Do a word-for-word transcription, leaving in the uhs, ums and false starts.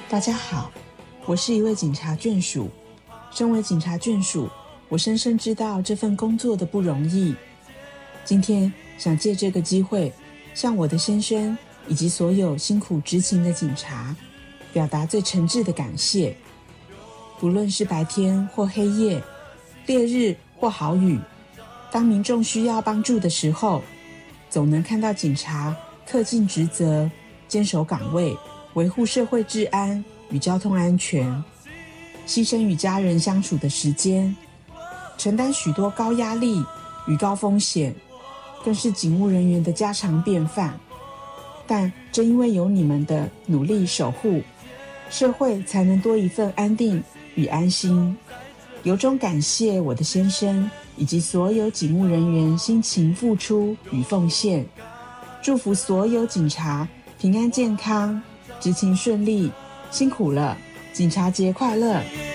大家好，我是一位警察眷属。身为警察眷属，我深深知道这份工作的不容易。今天想借这个机会，向我的先生以及所有辛苦执勤的警察，表达最诚挚的感谢。不论是白天或黑夜，烈日或好雨，当民众需要帮助的时候，总能看到警察恪尽职责，坚守岗位，维护社会治安与交通安全，牺牲与家人相处的时间，承担许多高压力与高风险，更是警务人员的家常便饭。但正因为有你们的努力守护，社会才能多一份安定与安心。由衷感谢我的先生以及所有警务人员辛勤付出与奉献，祝福所有警察平安健康，执勤顺利，辛苦了，警察节快乐！